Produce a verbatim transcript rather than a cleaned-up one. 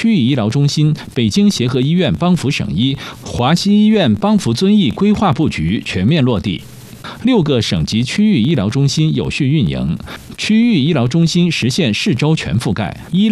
区域医疗中心、北京协和医院邦福省医、华西医院邦福遵义规划布局全面落地。六个省级区域医疗中心有序运营，区域医疗中心实现市州全覆盖，医疗